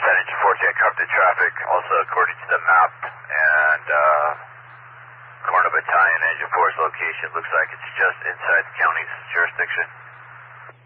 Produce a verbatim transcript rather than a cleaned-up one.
Engine four, check covered the traffic. Also, according to the map and uh, Corner Battalion, Engine four's location looks like it's just inside the county's jurisdiction.